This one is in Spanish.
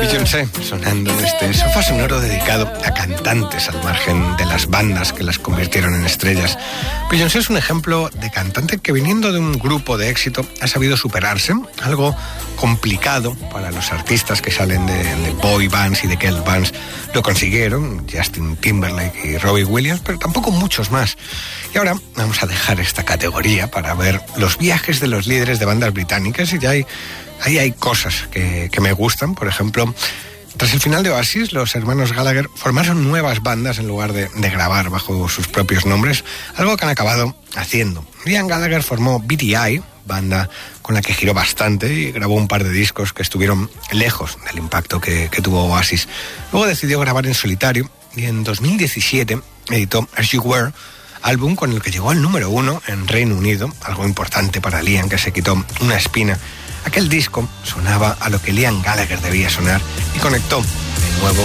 Beyoncé, sonando en este sofá sonoro dedicado a cantantes al margen de las bandas que las convirtieron en estrellas. Beyoncé es un ejemplo de cantante que, viniendo de un grupo de éxito, ha sabido superarse, algo complicado para los artistas que salen de boy bands y de girl bands. Lo consiguieron Justin Timberlake y Robbie Williams, pero tampoco muchos más. Y ahora vamos a dejar esta categoría para ver los viajes de los líderes de bandas británicas, y ya ahí hay cosas que me gustan. Por ejemplo, tras el final de Oasis, los hermanos Gallagher formaron nuevas bandas en lugar de grabar bajo sus propios nombres, algo que han acabado haciendo. Liam Gallagher formó BTI, banda con la que giró bastante y grabó un par de discos que estuvieron lejos del impacto que tuvo Oasis. Luego decidió grabar en solitario y en 2017 editó As You Were, álbum con el que llegó al número 1 en Reino Unido, algo importante para Liam, que se quitó una espina. Aquel disco sonaba a lo que Liam Gallagher debía sonar y conectó de nuevo